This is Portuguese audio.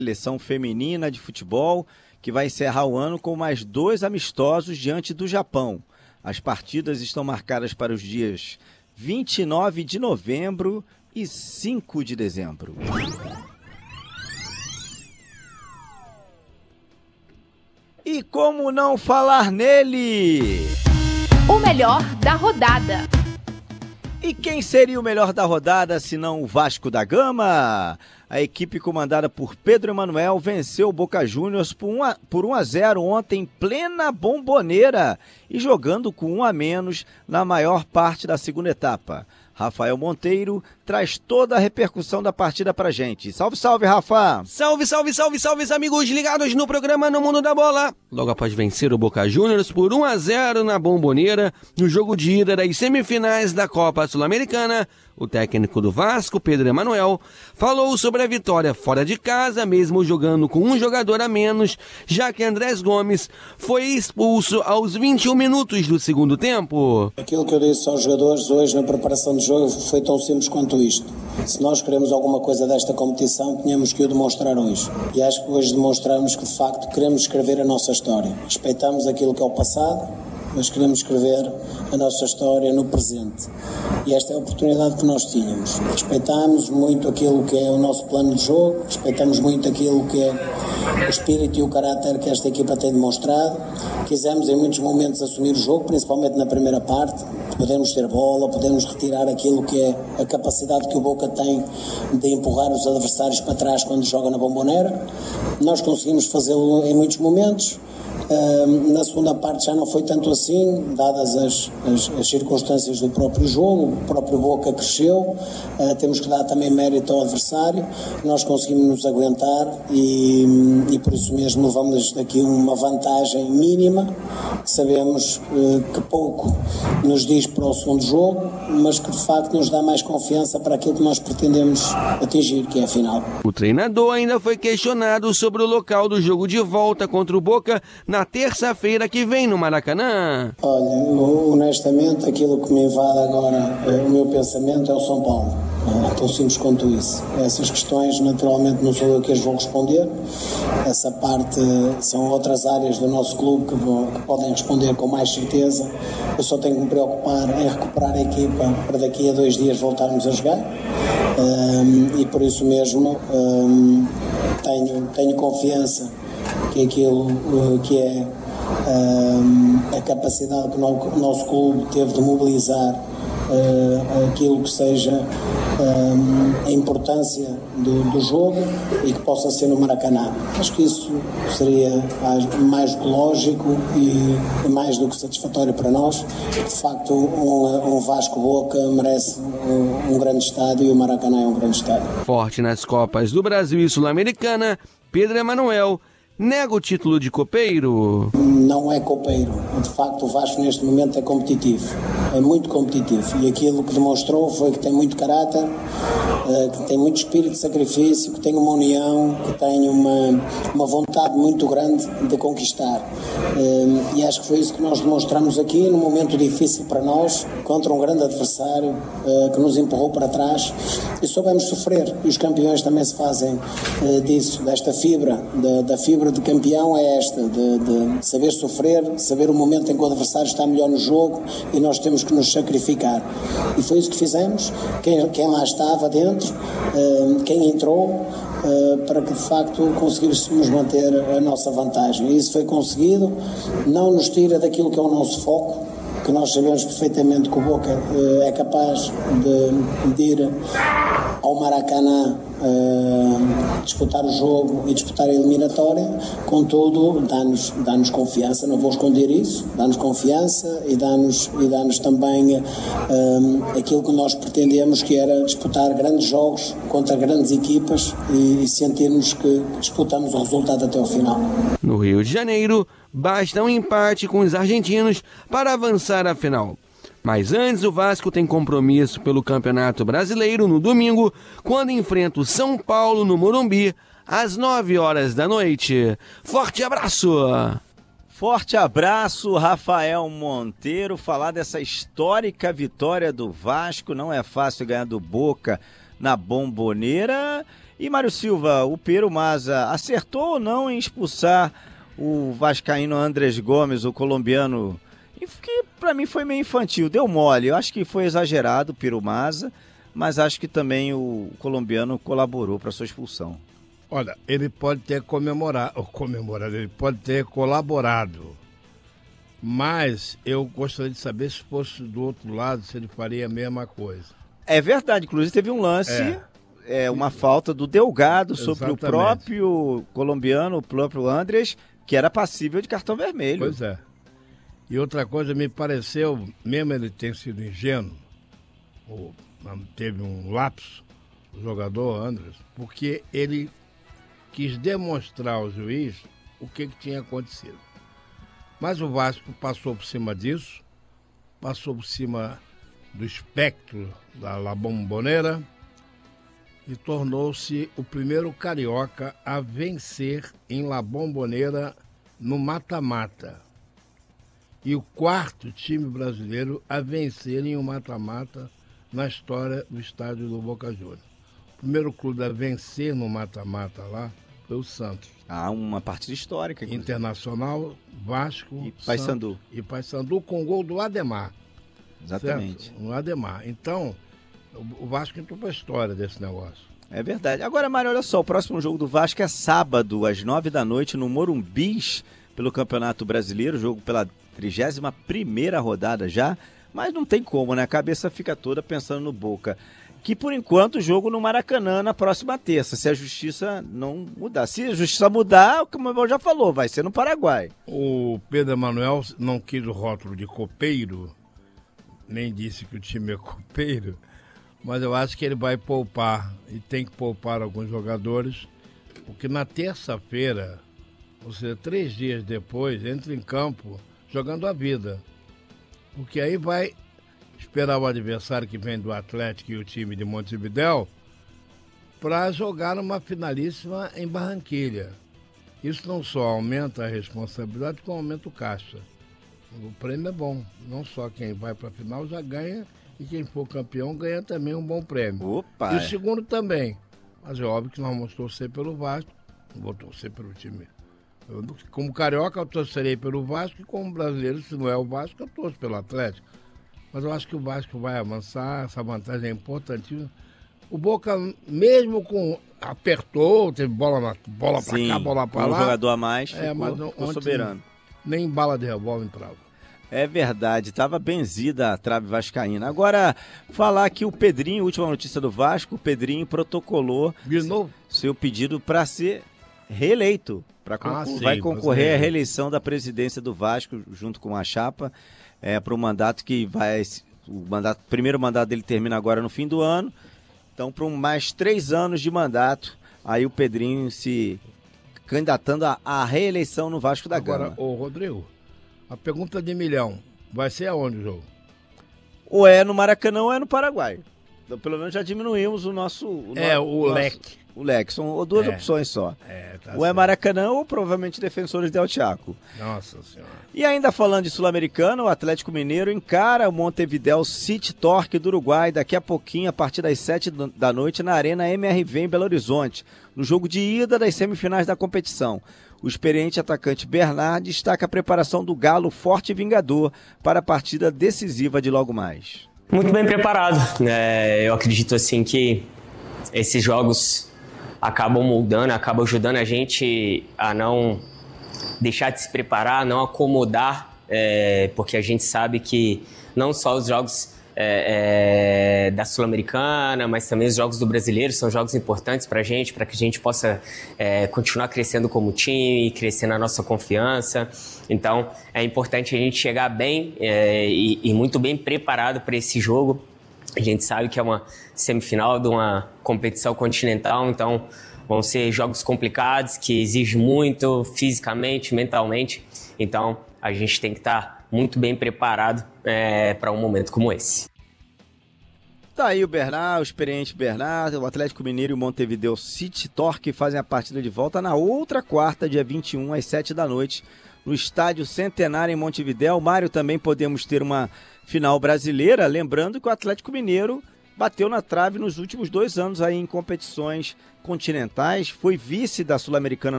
seleção feminina de futebol, que vai encerrar o ano com mais 2 amistosos diante do Japão. As partidas estão marcadas para os dias 29 de novembro e 5 de dezembro. E como não falar nele? O melhor da rodada. E quem seria o melhor da rodada, se não o Vasco da Gama? A equipe comandada por Pedro Emanuel venceu o Boca Juniors por 1-0 ontem em plena Bombonera e jogando com 1 a menos na maior parte da segunda etapa. Rafael Monteiro traz toda a repercussão da partida pra gente. Salve, salve, Rafa! Salve, salve, salve, salve, amigos ligados no programa No Mundo da Bola. Logo após vencer o Boca Juniors por 1-0 na Bombonera, no jogo de ida das semifinais da Copa Sul-Americana, o técnico do Vasco, Pedro Emanuel, falou sobre a vitória fora de casa, mesmo jogando com um jogador a menos, já que Andrés Gomes foi expulso aos 21 minutos do segundo tempo. Aquilo que eu disse aos jogadores hoje na preparação do jogo foi tão simples quanto isto. Se nós queremos alguma coisa desta competição, tínhamos que o demonstrar hoje. E acho que hoje demonstramos que, de facto, queremos escrever a nossa história. Respeitamos aquilo que é o passado, mas queremos escrever a nossa história no presente. E esta é a oportunidade que nós tínhamos. Respeitamos muito aquilo que é o nosso plano de jogo, respeitamos muito aquilo que é o espírito e o caráter que esta equipa tem demonstrado. Quisemos em muitos momentos assumir o jogo, principalmente na primeira parte. Podemos ter bola, podemos retirar aquilo que é a capacidade que o Boca tem de empurrar os adversários para trás quando joga na Bombonera. Nós conseguimos fazê-lo em muitos momentos. Na segunda parte já não foi tanto assim, dadas as circunstâncias do próprio jogo. O próprio Boca cresceu, temos que dar também mérito ao adversário. Nós conseguimos nos aguentar e por isso mesmo levamos daqui uma vantagem mínima, que sabemos que pouco nos diz para o segundo jogo, mas que de facto nos dá mais confiança para aquilo que nós pretendemos atingir, que é a final. O treinador ainda foi questionado sobre o local do jogo de volta contra o Boca na terça-feira que vem no Maracanã. Olha, honestamente, aquilo que me invade agora, o meu pensamento é o São Paulo. Tão simples quanto isso. Essas questões, naturalmente, não sou eu que as vou responder. Essa parte são outras áreas do nosso clube que podem responder com mais certeza. Eu só tenho que me preocupar em recuperar a equipa para daqui a 2 dias voltarmos a jogar. E por isso mesmo tenho confiança que aquilo que é a capacidade que o nosso clube teve de mobilizar aquilo que seja a importância do jogo e que possa ser no Maracanã. Acho que isso seria mais lógico e mais do que satisfatório para nós. De facto, um Vasco Boca merece um grande estádio e o Maracanã é um grande estádio. Forte nas Copas do Brasil e Sul-Americana, Pedro Emanuel nega o título de copeiro? Não é copeiro. De facto, o Vasco neste momento é competitivo. É muito competitivo. E aquilo que demonstrou foi que tem muito caráter, que tem muito espírito de sacrifício, que tem uma união, que tem uma vontade muito grande de conquistar. E acho que foi isso que nós demonstramos aqui, num momento difícil para nós, contra um grande adversário que nos empurrou para trás. E soubemos sofrer. E os campeões também se fazem disso, desta fibra, da fibra de campeão é esta, de saber sofrer, saber o momento em que o adversário está melhor no jogo e nós temos que nos sacrificar. E foi isso que fizemos, quem lá estava dentro, quem entrou, para que de facto conseguíssemos manter a nossa vantagem. E isso foi conseguido, não nos tira daquilo que é o nosso foco, que nós sabemos perfeitamente que o Boca é capaz de ir ao Maracanã disputar o jogo e disputar a eliminatória. Contudo, dá-nos confiança, não vou esconder isso, dá-nos confiança e dá-nos também aquilo que nós pretendemos, que era disputar grandes jogos contra grandes equipas e sentirmos que disputamos o resultado até ao final. No Rio de Janeiro, basta um empate com os argentinos para avançar à final. Mas antes, o Vasco tem compromisso pelo Campeonato Brasileiro no domingo, quando enfrenta o São Paulo no Morumbi, às 9h da noite. Forte abraço! Forte abraço, Rafael Monteiro. Falar dessa histórica vitória do Vasco. Não é fácil ganhar do Boca na Bombonera. E Mário Silva, o Piero Mazza acertou ou não em expulsar o vascaíno Andrés Gomes, o colombiano, que para mim foi meio infantil, deu mole. Eu acho que foi exagerado o Piero Mazza, mas acho que também o colombiano colaborou para sua expulsão. Olha, ele pode ter ele pode ter colaborado, mas eu gostaria de saber se fosse do outro lado, se ele faria a mesma coisa. É verdade, inclusive teve um lance, uma falta do Delgado sobre o próprio colombiano, o próprio Andrés, que era passível de cartão vermelho. Pois é. E outra coisa, me pareceu, mesmo ele ter sido ingênuo, teve um lapso, o jogador Andrés, porque ele quis demonstrar ao juiz o que tinha acontecido. Mas o Vasco passou por cima disso, passou por cima do espectro da La Bombonera e tornou-se o primeiro carioca a vencer em La Bombonera no mata-mata. E o quarto time brasileiro a vencer em um mata-mata na história do estádio do Boca Juniors. O primeiro clube a vencer no mata-mata lá foi o Santos. Uma partida histórica. Inclusive. Internacional, Vasco e Paysandu. E Paysandu com gol do Ademar. Exatamente. Certo? No Ademar. Então, o Vasco entrou para a história desse negócio. É verdade. Agora, Mário, olha só, o próximo jogo do Vasco é sábado, às 9h, no Morumbis, pelo Campeonato Brasileiro, jogo pela 31ª rodada já, mas não tem como, né? A cabeça fica toda pensando no Boca. Que, por enquanto, o jogo no Maracanã na próxima terça, se a justiça não mudar. Se a justiça mudar, como o já falou, vai ser no Paraguai. O Pedro Emanuel não quis o rótulo de copeiro, nem disse que o time é copeiro, mas eu acho que ele vai poupar, e tem que poupar alguns jogadores, porque na terça-feira, ou seja, 3 dias depois, entra em campo jogando a vida. Porque aí vai esperar o adversário que vem do Atlético e o time de Montevidéu para jogar uma finalíssima em Barranquilha. Isso não só aumenta a responsabilidade, como aumenta o caixa. O prêmio é bom. Não só quem vai para a final já ganha, e quem for campeão ganha também um bom prêmio. Opa! E o segundo também. Mas é óbvio que nós vamos torcer pelo Vasco, não vou torcer pelo time. Como carioca, eu torcerei pelo Vasco, e como brasileiro, se não é o Vasco, eu torço pelo Atlético. Mas eu acho que o Vasco vai avançar, essa vantagem é importantíssima. O Boca, mesmo com... apertou, teve bola pra cá, bola pra lá. Um jogador a mais, mas ficou soberano. Nem bala de revólver entrava. É verdade, estava benzida a trave vascaína. Agora, falar que o Pedrinho, última notícia do Vasco, o Pedrinho protocolou seu pedido para ser reeleito. Vai concorrer à reeleição da presidência do Vasco, junto com a chapa, para o mandato que vai... O primeiro mandato dele termina agora no fim do ano. Então, para mais 3 anos de mandato, aí o Pedrinho se candidatando à reeleição no Vasco da Gama. Agora, ô Rodrigo, a pergunta de milhão, vai ser aonde o jogo? Ou é no Maracanã ou é no Paraguai. Então, pelo menos já diminuímos o nosso... leque. O leque, são 2 opções só. Tá ou é Maracanã ou provavelmente Defensores del Chaco. Nossa Senhora. E ainda falando de Sul-Americana, o Atlético Mineiro encara o Montevidéu City Torque do Uruguai daqui a pouquinho, a partir das 7h na Arena MRV em Belo Horizonte, no jogo de ida das semifinais da competição. O experiente atacante Bernard destaca a preparação do Galo forte e vingador para a partida decisiva de logo mais. Muito bem preparado. Eu acredito assim que esses jogos acabam moldando, acabam ajudando a gente a não deixar de se preparar, não acomodar, porque a gente sabe que não só os jogos da Sul-Americana, mas também os jogos do Brasileiro são jogos importantes para a gente, para que a gente possa continuar crescendo como time, crescendo a nossa confiança. Então, é importante a gente chegar bem e muito bem preparado para esse jogo. A gente sabe que é uma semifinal de uma competição continental, então vão ser jogos complicados, que exigem muito fisicamente, mentalmente. Então a gente tem que estar muito bem preparado para um momento como esse. Tá aí o Bernard, o experiente Bernard, o Atlético Mineiro e o Montevidéu City Torque fazem a partida de volta na outra quarta, dia 21, às 7h, no Estádio Centenário em Montevidéu. Mário, também podemos ter uma final brasileira, lembrando que o Atlético Mineiro bateu na trave nos últimos 2 anos aí em competições continentais, foi vice da Sul-Americana